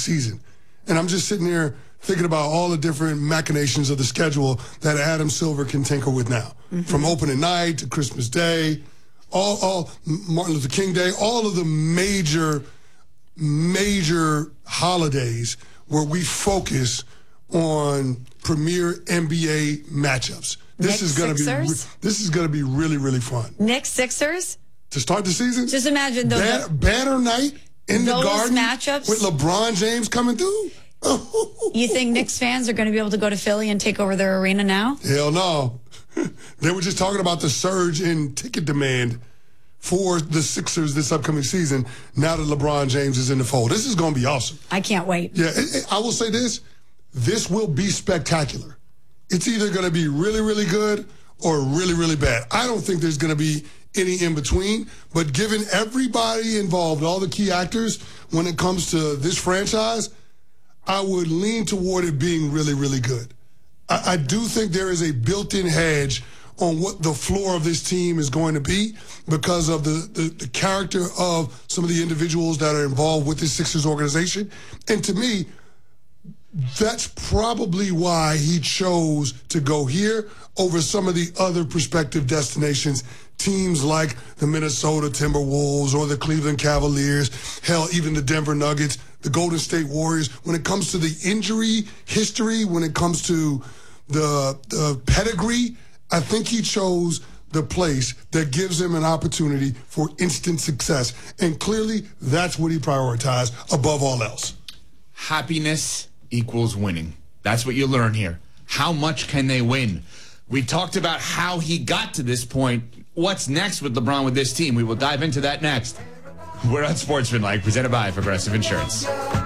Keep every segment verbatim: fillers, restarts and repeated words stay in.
season. And I'm just sitting there thinking about all the different machinations of the schedule that Adam Silver can tinker with now. Mm-hmm. From opening night to Christmas Day, all, all Martin Luther King Day, all of the major, major holidays where we focus on premier N B A matchups. This Knicks is going to be re- this is going to be really, really fun. Knicks Sixers? To start the season? Just imagine those Bad, banner night in the garden matchups with LeBron James coming through. You think Knicks fans are going to be able to go to Philly and take over their arena now? Hell no. They were just talking about the surge in ticket demand for the Sixers this upcoming season now that LeBron James is in the fold. This is going to be awesome. I can't wait. Yeah, it, it, I will say this. This will be spectacular. It's either going to be really, really good or really, really bad. I don't think there's going to be any in between, but given everybody involved, all the key actors, when it comes to this franchise, I would lean toward it being really, really good. I, I do think there is a built-in hedge on what the floor of this team is going to be because of the, the, the character of some of the individuals that are involved with this Sixers organization. And to me, that's probably why he chose to go here over some of the other prospective destinations, teams like the Minnesota Timberwolves or the Cleveland Cavaliers, hell, even the Denver Nuggets, the Golden State Warriors. When it comes to the injury history, when it comes to the, the pedigree, I think he chose the place that gives him an opportunity for instant success. And clearly, that's what he prioritized above all else. Happiness equals winning. That's what you learn here. How much can they win? We talked about how he got to this point. What's next with LeBron with this team? We will dive into that next. We're on Sportsmanlike, presented by Progressive Insurance. E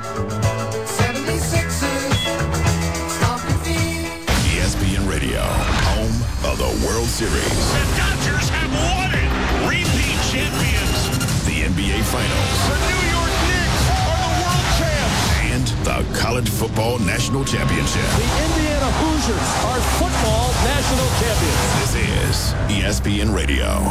S P N Radio, home of the World Series. The Dodgers have won it. Repeat champions. The N B A Finals. The New York Knicks are the world champs. And the College Football National Championship. The Indiana Hoosiers are football national champions. This is E S P N Radio.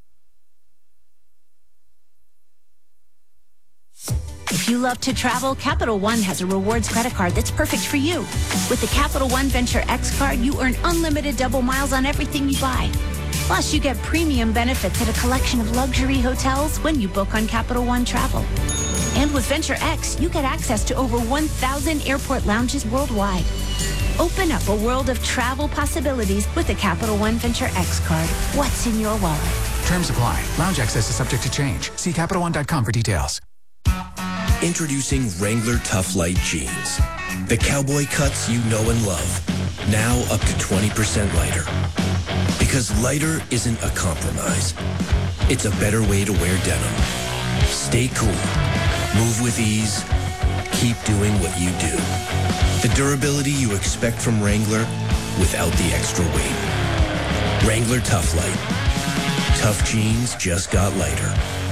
If you love to travel, Capital One has a rewards credit card that's perfect for you. With the Capital One Venture X card, you earn unlimited double miles on everything you buy. Plus, you get premium benefits at a collection of luxury hotels when you book on Capital One Travel. And with Venture X, you get access to over one thousand airport lounges worldwide. Open up a world of travel possibilities with the Capital One Venture X card. What's in your wallet? Terms apply. Lounge access is subject to change. See Capital One dot com for details. Introducing Wrangler Tough Light Jeans. The cowboy cuts you know and love. Now up to twenty percent lighter. Because lighter isn't a compromise. It's a better way to wear denim. Stay cool. Move with ease. Keep doing what you do. The durability you expect from Wrangler without the extra weight. Wrangler Tough Light. Tough jeans just got lighter.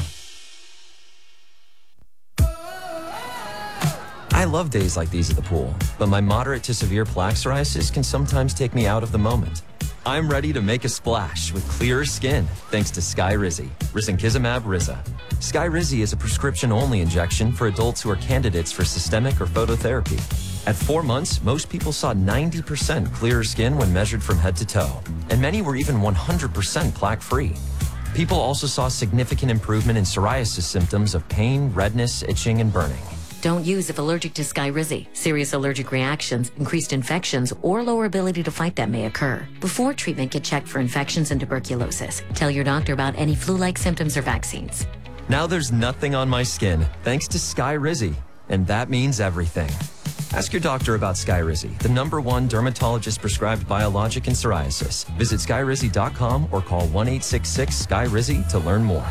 I love days like these at the pool, but my moderate to severe plaque psoriasis can sometimes take me out of the moment. I'm ready to make a splash with clearer skin thanks to Skyrizi, risankizumab Riza. Skyrizi is a prescription-only injection for adults who are candidates for systemic or phototherapy. At four months, most people saw ninety percent clearer skin when measured from head to toe, and many were even one hundred percent plaque-free. People also saw significant improvement in psoriasis symptoms of pain, redness, itching, and burning. Don't use if allergic to Skyrizi. Serious allergic reactions, increased infections, or lower ability to fight them may occur. Before treatment, get checked for infections and tuberculosis. Tell your doctor about any flu-like symptoms or vaccines. Now there's nothing on my skin thanks to Skyrizi, and that means everything. Ask your doctor about Skyrizi, the number one dermatologist-prescribed biologic in psoriasis. Visit skyrizi dot com or call one eight six six S K Y R I Z I to learn more.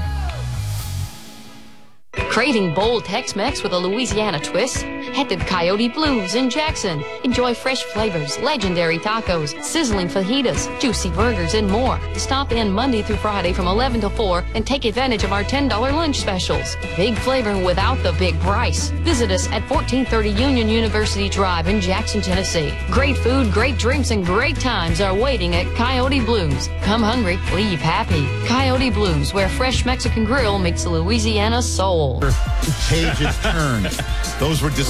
Craving bold Tex-Mex with a Louisiana twist? Head to Coyote Blues in Jackson. Enjoy fresh flavors, legendary tacos, sizzling fajitas, juicy burgers, and more. Stop in Monday through Friday from eleven to four and take advantage of our ten dollar lunch specials. Big flavor without the big price. Visit us at fourteen thirty Union University Drive in Jackson, Tennessee. Great food, great drinks, and great times are waiting at Coyote Blues. Come hungry, leave happy. Coyote Blues, where fresh Mexican grill meets Louisiana soul. The page has turned. Those were